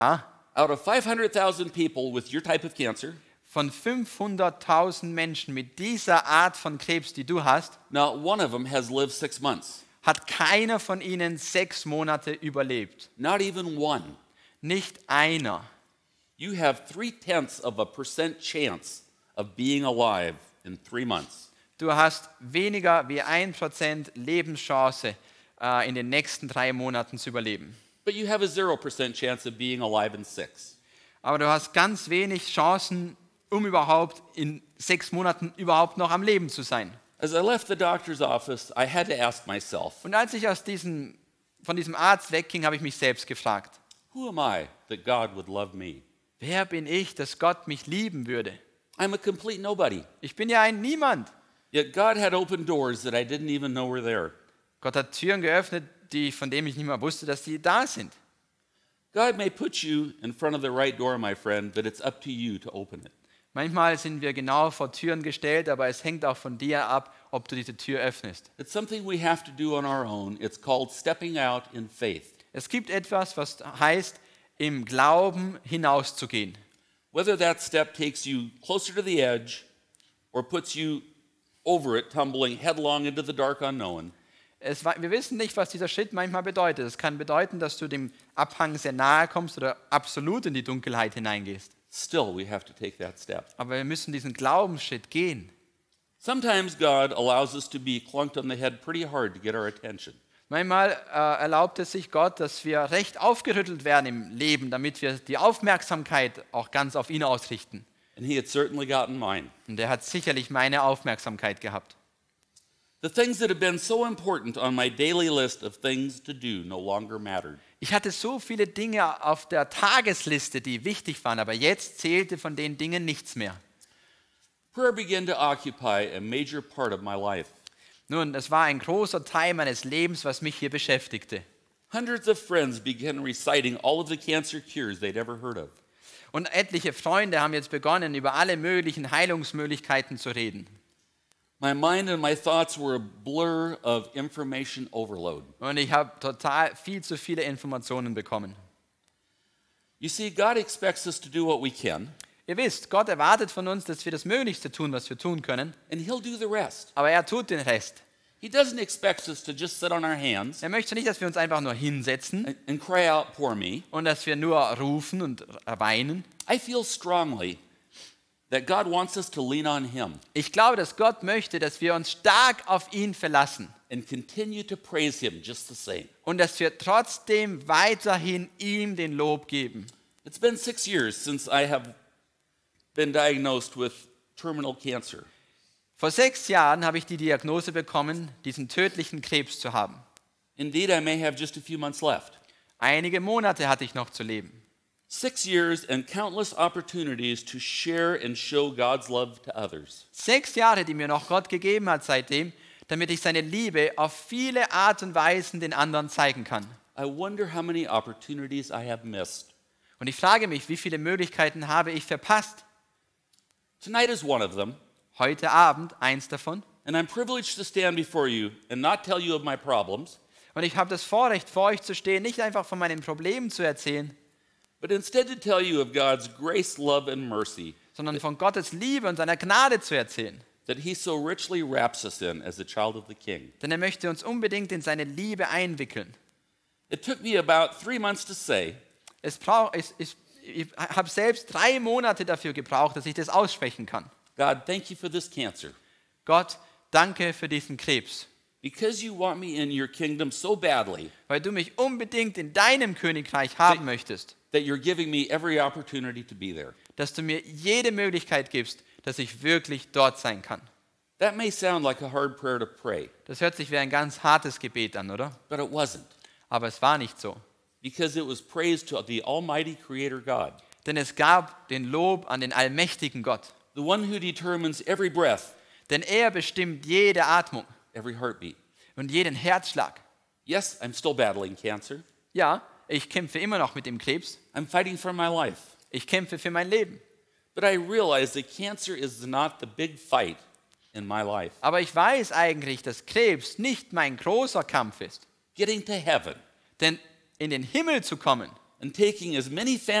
out of 500,000 people with your type of cancer, von 500.000 Menschen mit dieser Art von Krebs, die du hast, not one of them has lived 6 months. hat keiner von ihnen 6 Monate überlebt. Not even one. Nicht einer. You have 0.3% chance of being alive in 3 months. Du hast weniger wie 1% Lebenschance, in den nächsten 3 Monaten zu überleben. But you have a 0% chance of being alive in 6. Aber du hast ganz wenig Chancen, um überhaupt in 6 Monaten überhaupt noch am Leben zu sein. As I left the doctor's office, I had to ask myself, Und als ich von diesem Arzt wegging, habe ich mich selbst gefragt, who am I that God would love me? wer bin ich, dass Gott mich lieben würde? I'm a complete nobody. Ich bin ja ein Niemand. Yet God had opened doors that I didn't even know were there. Gott hat Türen geöffnet, von denen ich nicht mal wusste, dass sie da sind. God may put you in front of the right door, my friend, but it's up to you to open it. Manchmal sind wir genau vor Türen gestellt, aber es hängt auch von dir ab, ob du diese Tür öffnest. It's something we have to do on our own. It's called stepping out in faith. Es gibt etwas, was heißt, im Glauben hinauszugehen. Whether that step takes you closer to the edge or puts you over it, tumbling headlong into the dark unknown. Wir wissen nicht, was dieser Schritt manchmal bedeutet. Es kann bedeuten, dass du dem Abhang sehr nahe kommst oder absolut in die Dunkelheit hineingehst. Still, we have to take that step. Aber wir müssen diesen Glaubensschritt gehen. Sometimes God allows us to be clunked on the head pretty hard to get our attention. Manchmal erlaubt es sich Gott, dass wir recht aufgerüttelt werden im Leben, damit wir die Aufmerksamkeit auch ganz auf ihn ausrichten. And he had certainly gotten mine. Und er hat sicherlich meine Aufmerksamkeit gehabt. The things that have been so important on my daily list of things to do no longer mattered. Ich hatte so viele Dinge auf der Tagesliste, die wichtig waren, aber jetzt zählte von den Dingen nichts mehr. Prayer began to occupy a major part of my life. Nun, es war ein großer Teil meines Lebens, was mich hier beschäftigte. Hundreds of friends began reciting all of the cancer cures they'd ever heard of. Und etliche Freunde haben jetzt begonnen, über alle möglichen Heilungsmöglichkeiten zu reden. My mind and my thoughts were a blur of information overload. Und ich habe total viel zu viele Informationen bekommen. You see, God expects us to do what we can, Ihr wisst, Gott erwartet von uns, dass wir das Möglichste tun, was wir tun können, and He'll do the rest. aber er tut den Rest. He doesn't expect us to just sit on our hands Er möchte nicht, dass wir uns einfach nur hinsetzen and cry out, "Poor me." und dass wir nur rufen und weinen. I feel strongly that God wants us to lean on Him Ich glaube, dass Gott möchte, dass wir uns stark auf ihn verlassen and continue to praise Him just the same. und dass wir trotzdem weiterhin ihm den Lob geben. It's been 6 years since I have been diagnosed with terminal cancer. Vor 6 Jahren habe ich die Diagnose bekommen, diesen tödlichen Krebs zu haben. Indeed, I may have just a few months left. Einige Monate hatte ich noch zu leben. 6 years and countless opportunities to share and show God's love to others. 6 Jahre, die mir noch Gott gegeben hat seitdem, damit ich seine Liebe auf viele Art und Weisen den anderen zeigen kann. I wonder how many opportunities I have missed. Und ich frage mich, wie viele Möglichkeiten habe ich verpasst? Tonight is one of them, Heute Abend eins davon. and I'm privileged to stand before you and not tell you of my problems, Und ich habe das Vorrecht, vor euch zu stehen, nicht einfach von meinen Problemen zu erzählen, but instead to tell you of God's grace, love, and mercy sondern von Gottes Liebe und seiner Gnade zu erzählen. that He so richly wraps us in as a child of the King. Denn er möchte uns unbedingt in seine Liebe einwickeln. It took me about 3 months to say, Ich habe selbst 3 Monate dafür gebraucht, dass ich das aussprechen kann. God, thank you for this cancer. Gott, danke für diesen Krebs, Because you want me in your kingdom so badly weil du mich unbedingt in deinem Königreich haben möchtest, that you're giving me every opportunity to be there. dass du mir jede Möglichkeit gibst, dass ich wirklich dort sein kann. That may sound like a hard prayer to pray, Das hört sich wie ein ganz hartes Gebet an, oder? but it wasn't. Aber es war nicht so. Because it was praise to the Almighty Creator God, Denn es gab den Lob an den allmächtigen Gott. the one who determines every breath, Denn er bestimmt jede Atmung every heartbeat. und jeden Herzschlag. Yes, I'm still battling cancer. Ja, ich kämpfe immer noch mit dem Krebs. I'm fighting for my life. Ich kämpfe für mein Leben. But I realize that cancer is not the big fight in my life. Aber ich weiß eigentlich, dass Krebs nicht mein großer Kampf ist. Getting to heaven Denn in den Himmel zu kommen, and taking as many